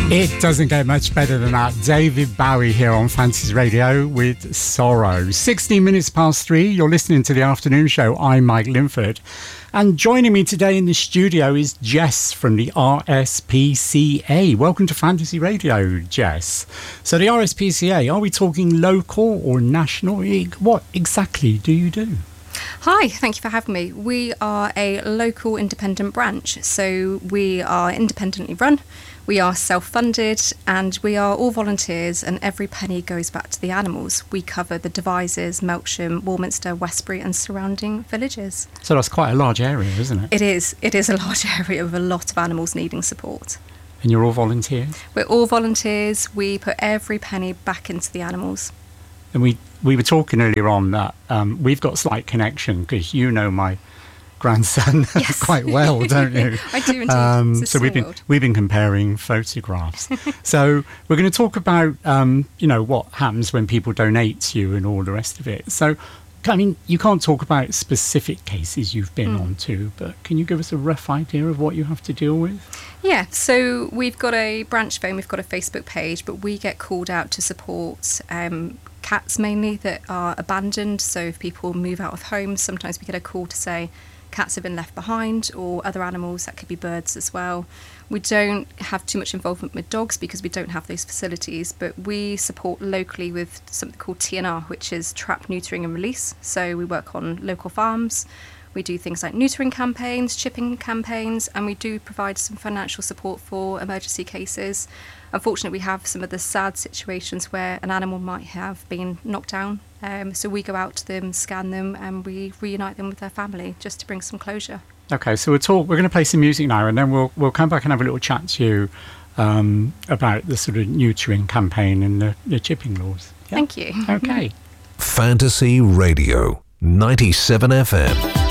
It doesn't get much better than that. David Bowie here on Fantasy Radio with Sorrow. 16 minutes past 3, you're listening to the afternoon show. I'm Mike Linford. And joining me today in the studio is Jess from the RSPCA. Welcome to Fantasy Radio, Jess. So the RSPCA, are we talking local or national? What exactly do you do? Hi, thank you for having me. We are a local independent branch, so we are independently run, we are self-funded, and we are all volunteers, and every penny goes back to the animals. We cover the Devizes, Melksham, Warminster, Westbury and surrounding villages. So that's quite a large area, isn't it? It is a large area with a lot of animals needing support. And you're all volunteers? We're all volunteers. We put every penny back into the animals. And we were talking earlier on that we've got a slight connection because you know my grandson Yes. quite well, don't you? I do indeed. It's a So we've been comparing photographs. So we're going to talk about what happens when people donate to you and all the rest of it. So I mean, you can't talk about specific cases you've been on to, but can you give us a rough idea of what you have to deal with? Yeah, so we've got a branch phone, we've got a Facebook page, but we get called out to support cats mainly that are abandoned. So if people move out of homes, sometimes we get a call to say cats have been left behind, or other animals, that could be birds as well. We don't have too much involvement with dogs because we don't have those facilities, but we support locally with something called TNR, which is trap, neutering and release. So we work on local farms. We do things like neutering campaigns, chipping campaigns, and we do provide some financial support for emergency cases. Unfortunately, we have some of the sad situations where an animal might have been knocked down. So we go out to them, scan them, and we reunite them with their family just to bring some closure. Okay, so we're going to play some music now, and then we'll come back and have a little chat to you about the sort of neutering campaign and the chipping laws. Yeah? Thank you. Okay. Fantasy Radio 97 FM.